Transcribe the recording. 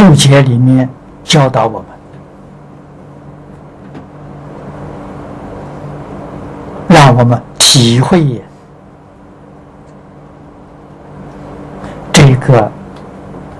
注解里面教导我们，让我们体会这个